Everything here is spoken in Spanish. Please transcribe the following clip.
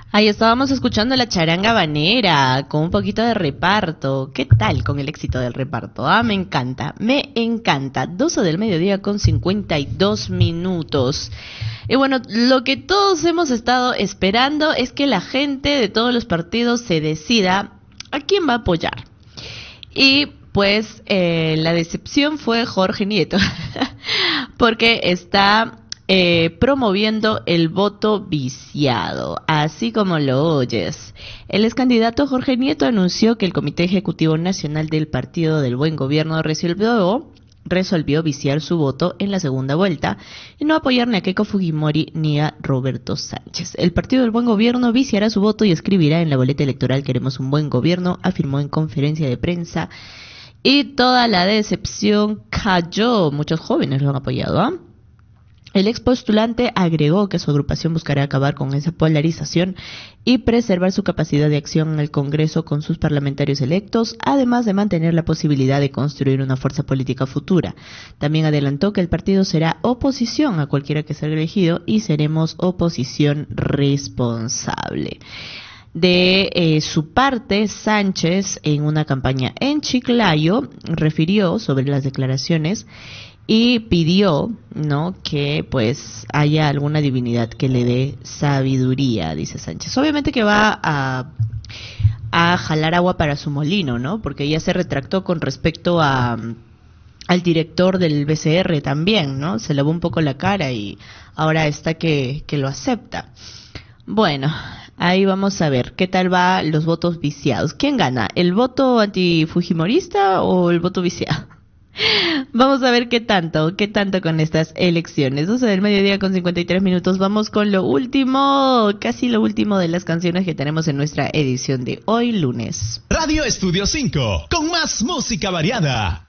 Ahí estábamos escuchando la charanga habanera con un poquito de reparto. ¿Qué tal con el éxito del reparto? Me encanta, me encanta. 12 del mediodía con 52 minutos. Y bueno, lo que todos hemos estado esperando es que la gente de todos los partidos se decida a quién va a apoyar. Y pues la decepción fue Jorge Nieto, porque está promoviendo el voto viciado, así como lo oyes. El ex candidato Jorge Nieto anunció que el Comité Ejecutivo Nacional del Partido del Buen Gobierno resolvió viciar su voto en la segunda vuelta y no apoyar ni a Keiko Fujimori ni a Roberto Sánchez. El Partido del Buen Gobierno viciará su voto y escribirá en la boleta electoral "Queremos un buen gobierno", afirmó en conferencia de prensa. Y toda la decepción cayó. Muchos jóvenes lo han apoyado, ¿ah? El ex postulante agregó que su agrupación buscará acabar con esa polarización y preservar su capacidad de acción en el Congreso con sus parlamentarios electos, además de mantener la posibilidad de construir una fuerza política futura. También adelantó que el partido será oposición a cualquiera que sea elegido y seremos oposición responsable. De su parte, Sánchez, en una campaña en Chiclayo, refirió sobre las declaraciones y pidió, ¿no?, que pues haya alguna divinidad que le dé sabiduría, dice Sánchez. Obviamente que va a jalar agua para su molino, ¿no? Porque ella se retractó con respecto al director del BCR también, ¿no? Se lavó un poco la cara y ahora está que lo acepta. Bueno, ahí vamos a ver qué tal va los votos viciados. ¿Quién gana? ¿El voto antifujimorista o el voto viciado? Vamos a ver qué tanto con estas elecciones. 12 del mediodía con 53 minutos. Vamos con lo último, casi lo último de las canciones que tenemos en nuestra edición de hoy lunes. Radio Estudio 5, con más música variada.